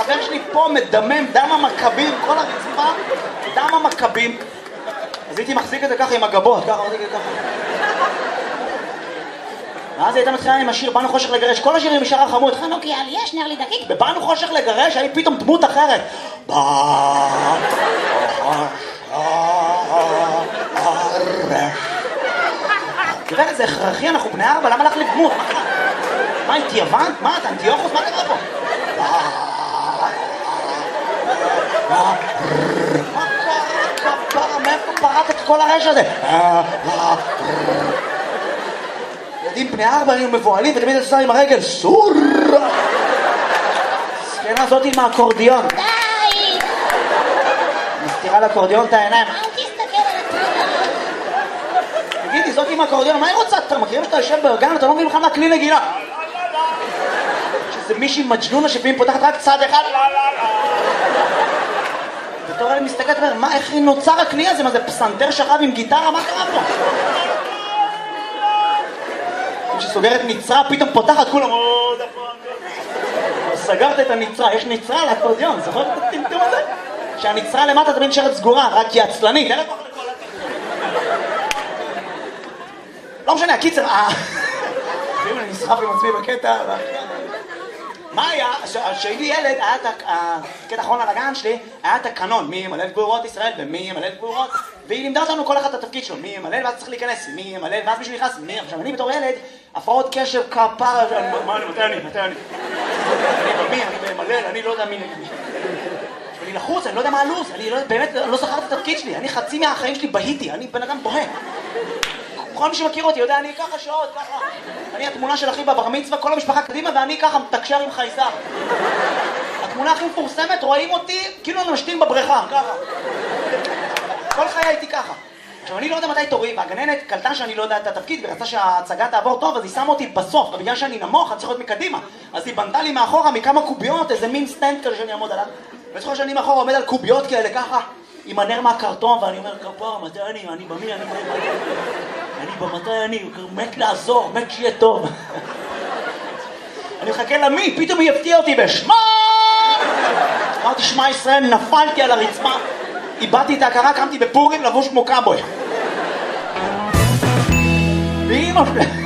החבר שלי פה מדמם, דם המכבים, כל הרצפה, דם המכבים. אז הייתי מחזיק את זה ככה עם הגבות, ככה, מחזיק את זה ככה. ואז הייתה מתחילה עם השיר, באנו חושך לגרש, כל השירים משאר החמוד, חנוכי, על יש נר לי דקיק, ובאנו חושך לגרש, היה פתאום דמות אחרת. תראה, זה הכרחי, אנחנו בני 4, למה לך לדמות? מה, התייוונת? מה, אתה אנטיוכוס? מה קרה פה? מה קרה? מאיפה פרט את כל הרש הזה? ילדים בני 4 היו מבועלים ותמיד עושה עם הרגל סור! סקנה זאת עם האקורדיון. די! מסתירה לאקורדיון את העיניים. אל תסתכל על הטרנה. תגידי, זאת עם האקורדיון, מה היא רוצה? אתה מכירים שאתה יושב ברגן, אתה לא מבין בכלל מהכלי נגינה. שזה מישהי מג'נונה שפעמים פותחת רק צד אחד. בתור אלה מסתכלת ואומר, מה, איך נוצר הכלי הזה? מה זה פסנתר שכב עם גיטרה? מה קרה פה? כשסוגרת נצרה, פתאום פותחת, כולם עוד הפעם. סגרת את הנצרה, יש נצרה על האקורדיון, זוכר את הטמטום הזה? שהנצרה למטה תמיד נשארת סגורה, רק היא עצלנית. לא משנה, הקיצר, אני נסחף עם עצמי בקטע. מה היה? כשהייתי ילד, היה את הקטע האחרון על הגן שלי, היה את הקנון, מי ימלא גבורות ישראל ומי ימלא גבורות, והיא לימדה אותנו כל אחד את התפקיד שלו, מי ימלא ואז צריך להיכנס, מי ימלא ואז מישהו נכנס, מי. עכשיו אני בתור ילד, הפרעות קשב כפרה, מתי אני? אני במי, אני במלל, אני לא יודע מי נגד מי. אני לחוץ, אני לא יודע מה הלו"ז, אני באמת לא זכרתי את התפקיד שלי, אני חצי מהחיים שלי בהיתי, אני בן אדם בוהה. כל מי שמכיר אותי יודע, אני ככה שעות, ככה. אני התמונה של אחי בבר מצווה, כל המשפחה קדימה, ואני ככה מתקשר עם חייזר. התמונה הכי מפורסמת, רואים אותי כאילו אני משתין בבריכה, ככה. כל חיי הייתי ככה. עכשיו, אני לא יודע מתי תורי, והגננת קלטה שאני לא יודע את התפקיד, ורצה שההצגה תעבור טוב, אז היא שמה אותי בסוף, ובגלל שאני נמוך, אני צריך להיות מקדימה. אז היא בנתה לי מאחורה מכמה קוביות, איזה מין סטנד כזה שאני אעמוד עליו. וצריך שאני מאחורה עומד על קוביות כאלה, ככה, עם הנר מהקרטון, ואני אומר, כפרה, מתי אני במי, אני במתי אני מת לעזור, מת שיהיה טוב. אני מחכה למי, פתאום היא הפתיעה אותי בשמה! אמרתי שמע ישראל, נפלתי על הרצפה, איבדתי את ההכרה, קמתי בפורים לבוש כמו קאבוי. ואמא שלי